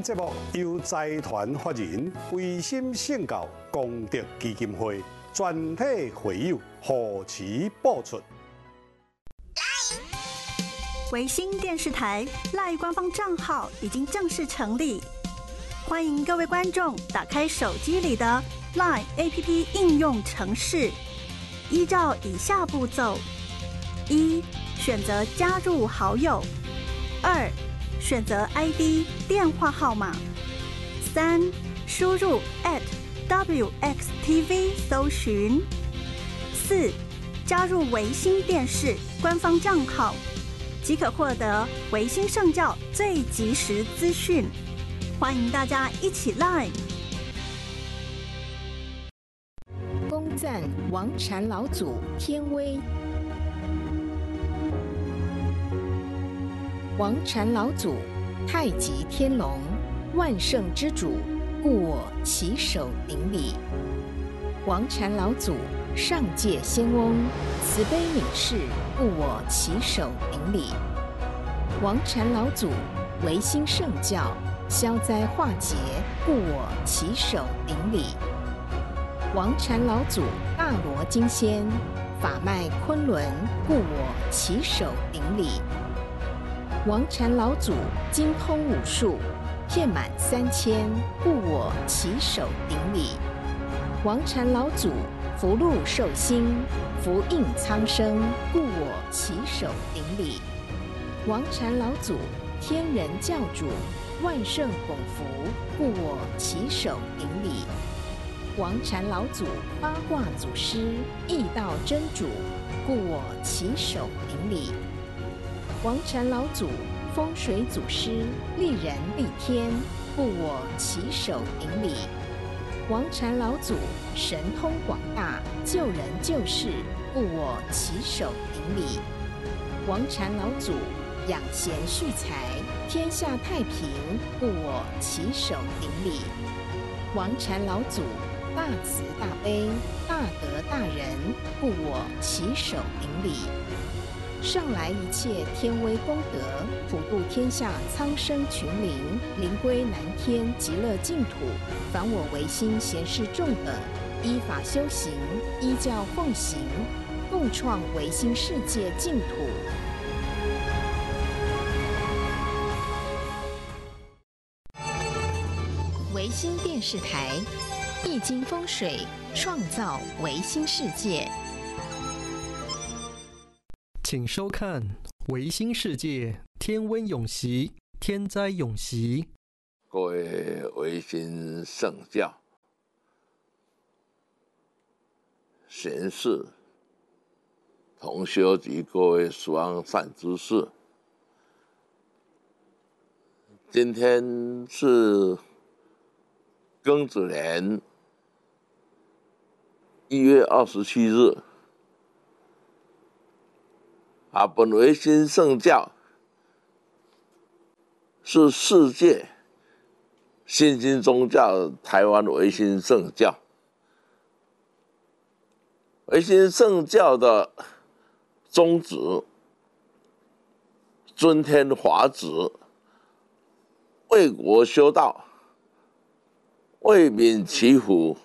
节目由财团法人维心圣教功德基金会全体会友护持播出。 维新电视台赖官方账号已经正式成立，欢迎各位观众打开手机里的 LINE APP 应用程式，依照以下步骤：一、选择加入好友；二、选择 ID 电话号码；三、输入 @WXTV 搜寻；四、加入维新电视官方账号，即可获得维新圣教最及时资讯。欢迎大家一起来！ 恭赞王禅老祖天威。王禅老祖，太极天龙，万圣之主，故我起手顶礼。王禅老祖，上界仙翁，慈悲悯世，故我起手顶礼。王禅老祖，维新圣教，消灾化解，故我起手顶礼。王禅老祖，大罗金仙，法脉昆仑，故我起手顶礼。王禅老祖，精通武术，遍满3000，故我起手顶礼。王禅老祖，福禄寿星，福应苍生，故我起手顶礼。王禅老祖，天人教主，万圣拱福，故我起手顶礼。王禅老祖，八卦祖师，易道真主，故我起手顶礼。王禅老祖，风水祖师，利人利天，故我起手顶礼。王禅老祖，神通广大，救人救世，故我起手顶礼。王禅老祖，养贤蓄财，天下太平，故我起手顶礼。王禅老祖，大慈大悲，大德大仁，故我起手顶礼。上来一切天威功德，普度天下苍生群灵，灵归南天极乐净土。凡我维新贤士众等，依法修行，依教奉行，共创维新世界净土。维新电视台，易经风水，创造维新世界。 请收看《维新世界天温永息，天灾永息》。 各位维新圣教贤士、同修及各位殊善知识，今天是庚子年1月27日。本维新圣教是世界新兴宗教台湾维新圣教。维新圣教的宗旨：尊天华旨，为国修道，为民祈福，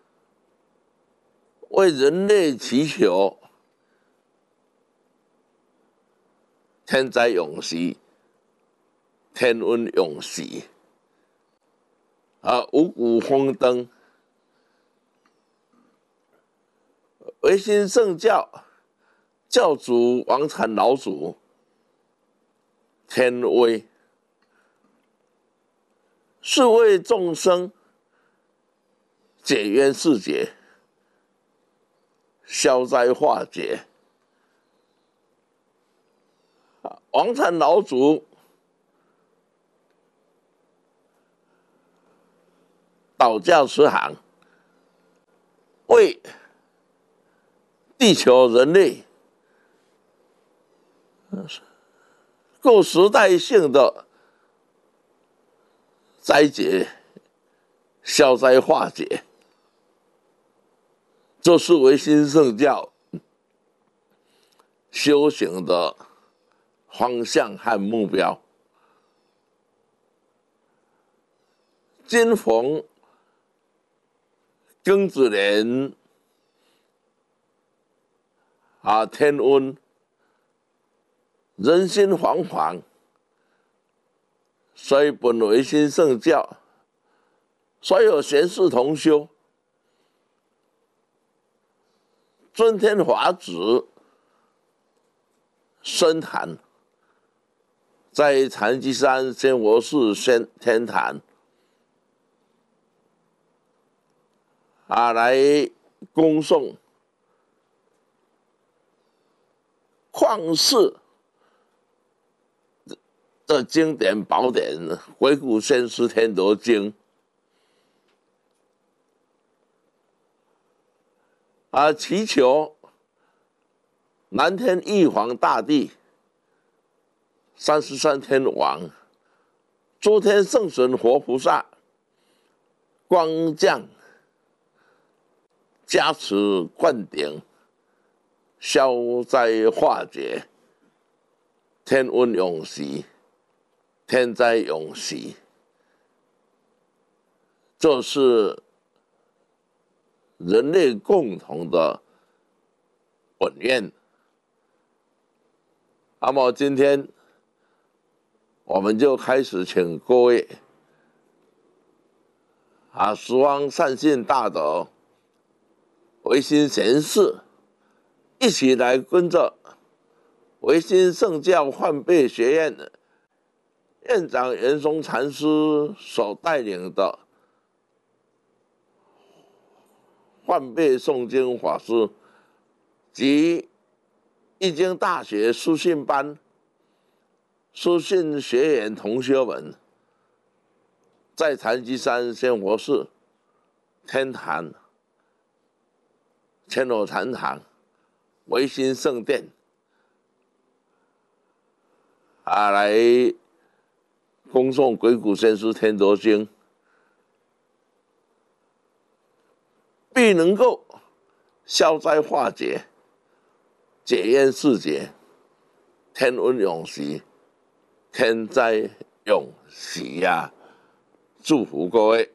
为人类祈求天灾永息，天温永息，五谷丰登。维新圣教教主王禅老祖天威，是为众生解冤释结，消灾化解。王禅老祖导教慈航，为地球人类各时代性的灾劫消灾化解，这是维新圣教修行的方向和目标。 今逢庚子年天温，人心惶惶，所以本维新圣教所有贤士同修，尊天法旨深坛，在禅机山仙佛寺天坛来恭送旷世的经典宝典《回古先师天德经》祈求南天玉皇大帝、33天王、诸天圣神活菩萨光降加持灌顶，消灾化解，天温永息，天灾永息。这是人类共同的本愿。那么今天我们就开始请各位十方善信大德、维新贤士一起来跟着维新圣教换辈学院院长袁松禅师所带领的换辈诵经法师及易经大学书信班书信学员同学们，在禅机山仙佛寺天坛千罗禅堂维新圣殿来恭诵《鬼谷先师天德经》，必能够消灾化解、解冤释结、天温永息、天灾永息呀！祝福各位。